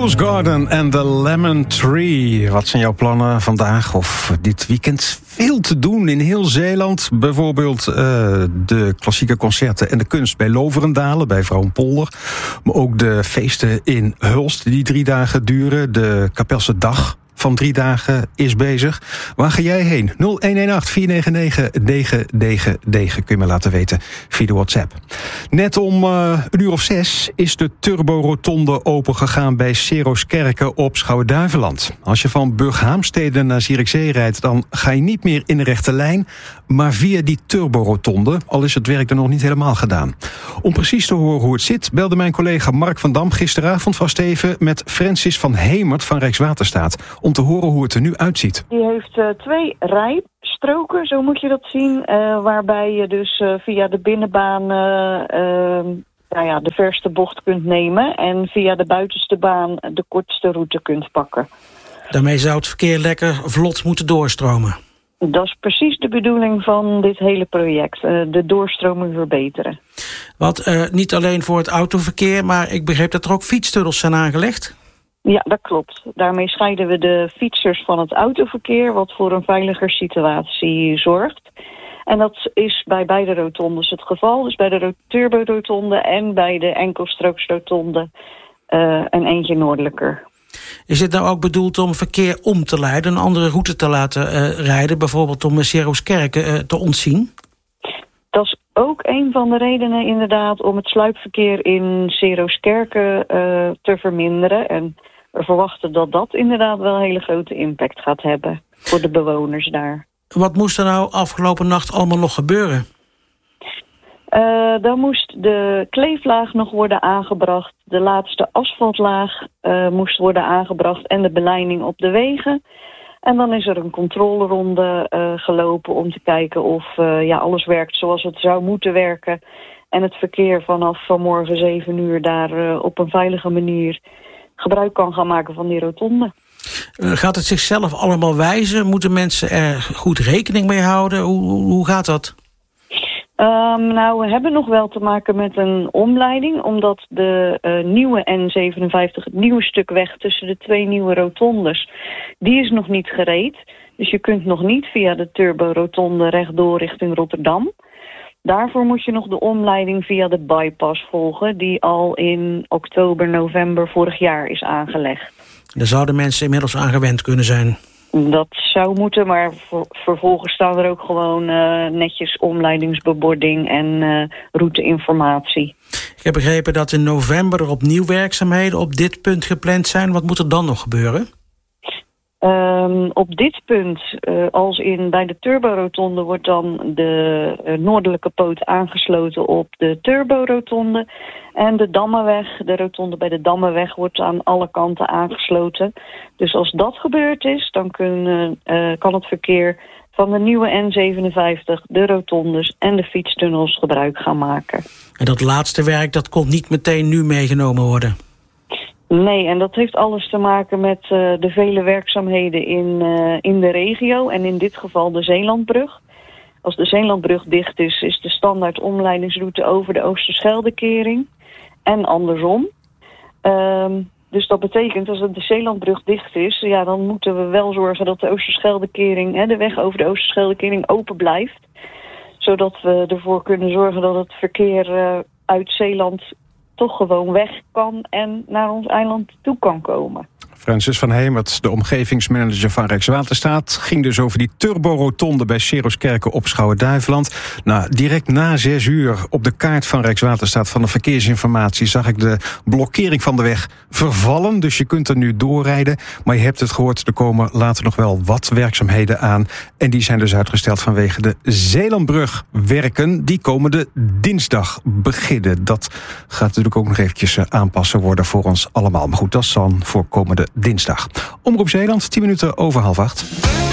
Fool's Garden en The Lemon Tree. Wat zijn jouw plannen vandaag of dit weekend? Veel te doen in heel Zeeland. Bijvoorbeeld de klassieke concerten en de kunst bij Loverendalen, bij Vrouwenpolder. Maar ook de feesten in Hulst die 3 dagen duren. De Kapelse Dag van 3 dagen is bezig. Waar ga jij heen? 0118-499-999 kun je me laten weten via de WhatsApp. Net om 6:00 is de Turbo-rotonde opengegaan bij Seroskerke op Schouwen-Duiveland. Als je van Burghaamstede naar Zierikzee rijdt, dan ga je niet meer in de rechte lijn, maar via die Turbo-rotonde, al is het werk er nog niet helemaal gedaan. Om precies te horen hoe het zit, belde mijn collega Mark van Dam gisteravond vast even met Francis van Hemert van Rijkswaterstaat, om te horen hoe het er nu uitziet. Die heeft 2 rijstroken, zo moet je dat zien, waarbij je dus via de binnenbaan de verste bocht kunt nemen en via de buitenste baan de kortste route kunt pakken. Daarmee zou het verkeer lekker vlot moeten doorstromen. Dat is precies de bedoeling van dit hele project, de doorstroming verbeteren. Wat niet alleen voor het autoverkeer, maar ik begreep dat er ook fietstunnels zijn aangelegd? Ja, dat klopt. Daarmee scheiden we de fietsers van het autoverkeer, wat voor een veiliger situatie zorgt. En dat is bij beide rotondes het geval. Dus bij de turbo-rotonde en bij de enkelstrooksrotonde een eentje noordelijker. Is dit nou ook bedoeld om verkeer om te leiden, een andere route te laten rijden, bijvoorbeeld om Seroskerke te ontzien? Dat is ook een van de redenen inderdaad om het sluipverkeer in Seroskerke te verminderen. En we verwachten dat dat inderdaad wel een hele grote impact gaat hebben voor de bewoners daar. Wat moest er nou afgelopen nacht allemaal nog gebeuren? Dan moest de kleeflaag nog worden aangebracht. De laatste asfaltlaag moest worden aangebracht en de beleiding op de wegen. En dan is er een controleronde gelopen om te kijken of alles werkt zoals het zou moeten werken. En het verkeer vanaf vanmorgen 7 uur daar op een veilige manier gebruik kan gaan maken van die rotonde. Gaat het zichzelf allemaal wijzen? Moeten mensen er goed rekening mee houden? Hoe gaat dat? We hebben nog wel te maken met een omleiding, omdat de nieuwe N57, het nieuwe stuk weg tussen de 2 nieuwe rotondes, die is nog niet gereed. Dus je kunt nog niet via de turbo-rotonde rechtdoor richting Rotterdam. Daarvoor moet je nog de omleiding via de bypass volgen, die al in oktober, november vorig jaar is aangelegd. Daar zouden mensen inmiddels aan gewend kunnen zijn. Dat zou moeten, maar vervolgens staan er ook gewoon netjes omleidingsbebording en routeinformatie. Ik heb begrepen dat in november er opnieuw werkzaamheden op dit punt gepland zijn. Wat moet er dan nog gebeuren? Op dit punt, als bij de Turbo-rotonde, wordt dan de noordelijke poot aangesloten op de Turbo-rotonde. En de Dammenweg, de rotonde bij de Dammenweg, wordt aan alle kanten aangesloten. Dus als dat gebeurd is, dan kan het verkeer van de nieuwe N57, de rotondes en de fietstunnels gebruik gaan maken. En dat laatste werk, dat kon niet meteen nu meegenomen worden? Nee, en dat heeft alles te maken met de vele werkzaamheden in de regio en in dit geval de Zeelandbrug. Als de Zeelandbrug dicht is, is de standaard omleidingsroute over de Oosterscheldekering en andersom. Dus dat betekent, als de Zeelandbrug dicht is, dan moeten we wel zorgen dat de Oosterscheldekering, de weg over de Oosterscheldekering, open blijft. Zodat we ervoor kunnen zorgen dat het verkeer uit Zeeland toch gewoon weg kan en naar ons eiland toe kan komen. Francis van Hemert, de omgevingsmanager van Rijkswaterstaat, ging dus over die turborotonde bij Seroskerke op Schouwen-Duiveland. Direct na 6 uur op de kaart van Rijkswaterstaat van de verkeersinformatie zag ik de blokkering van de weg vervallen. Dus je kunt er nu doorrijden. Maar je hebt het gehoord, er komen later nog wel wat werkzaamheden aan. En die zijn dus uitgesteld vanwege de Zeelandbrugwerken. Die komende dinsdag beginnen. Dat gaat natuurlijk ook nog eventjes aanpassen worden voor ons allemaal. Maar goed, dat is dan voor komende dinsdag. Omroep Zeeland, 10 minuten over 7:30.